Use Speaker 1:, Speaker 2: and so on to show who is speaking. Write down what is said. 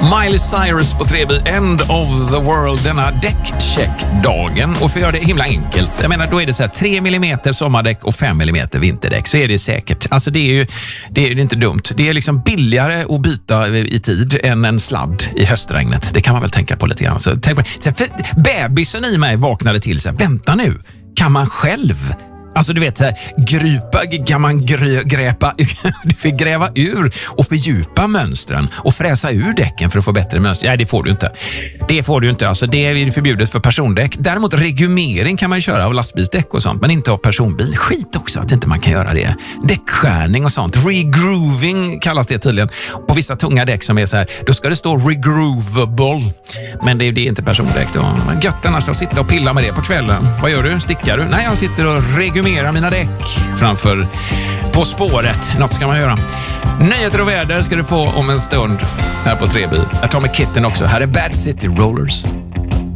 Speaker 1: Miley Cyrus på 3B, End of the World, denna däckcheckdagen. Och för att göra det himla enkelt, jag menar då är det så här 3 mm sommardäck och 5 mm vinterdäck, så är det säkert. Alltså det är inte dumt. Det är liksom billigare att byta i tid än en sladd i höstregnet. Det kan man väl tänka på lite grann. Så tänk på det. För bebisen i mig vaknade till så här, vänta nu, kan man själv? Alltså du vet, kan man gräva ur och fördjupa mönstren och fräsa ur däcken för att få bättre mönster. Nej, det får du inte. Alltså det är förbjudet för persondäck. Däremot regumering kan man köra av lastbilsdäck och sånt, men inte av personbil. Skit också att inte man kan göra det. Däckskärning och sånt. Regrooving kallas det tydligen. På vissa tunga däck som är så här, då ska det stå regroovable. Men det är inte persondäck då. Gött annars att sitta och pilla med det på kvällen. Vad gör du? Stickar du? Nej, jag sitter och regumera mina däck framför På spåret. Något ska man göra. Nyheter och väder ska du få om en stund här på 3B. Här tar med Kitten också. Här är Bad City Rollers.